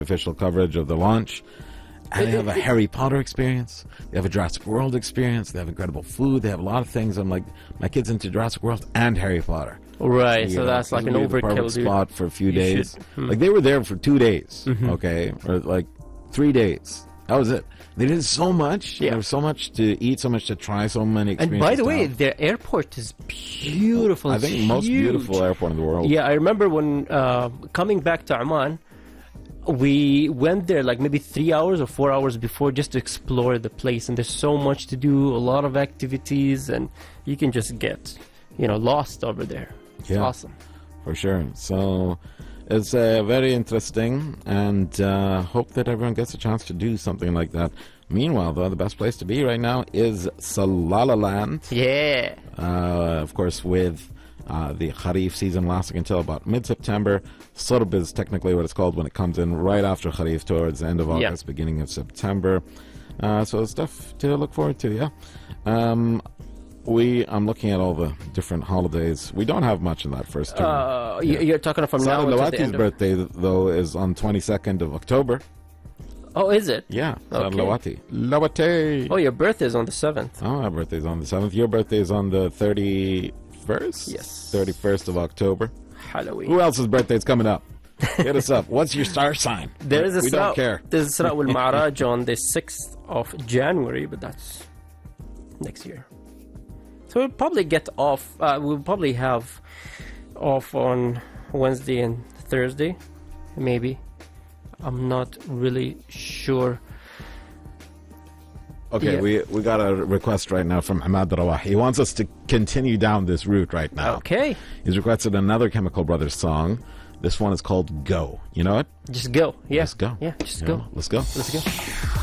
official coverage of the launch. And they have a Harry Potter experience. They have a Jurassic World experience. They have incredible food. They have a lot of things. I'm like, my kid's into Jurassic World and Harry Potter. Right, You so know, that's like an this would be the overkill, perfect dude. spot for a few You days. should. Like, they were there for 2 days, okay? Or like 3 days. That was it. They did so much. Yeah. There was so much to eat, so much to try, so many And experiences. by the to way, have. their airport is beautiful. I It's think most huge. beautiful airport in the world. Yeah, I remember when coming back to Oman, we went there like maybe 3 hours or 4 hours before just to explore the place. And there's so much to do, a lot of activities, and you can just get, lost over there. It's Yeah. awesome. For sure. So it's very interesting, and hope that everyone gets a chance to do something like that. Meanwhile, though, the best place to be right now is Salalah Yeah. of course, with the Kharif season lasting until about mid-September. Surb is technically what it's called when it comes in right after Kharif, towards the end of August, beginning of September. So stuff to look forward to, yeah. I'm looking at all the different holidays. We don't have much in that first term. You're talking from now Saleh until the Lawati's end of... birthday, though, is on 22nd of October. Oh, is it? Yeah, Saleh Okay. Lawati. Lawati! Oh, your birthday is on the 7th. Oh, my birthday's on the 7th. Your birthday is on the 31st? Yes. 31st of October. Halloween. Who else's birthday's coming up? Hit us up. What's your star sign? There is a We don't care. There's a Isra wal Ma'raj on the 6th of January, but that's next year. So we'll probably get off. We'll probably have off on Wednesday and Thursday, maybe. I'm not really sure. Okay, Yeah. we got a request right now from Ahmad Rawah. He wants us to continue down this route right now. Okay, He's requested another Chemical Brothers song. This one is called Go. You know it? just go. Yeah, Let's go. Yeah, just You go. know, let's go. Let's go.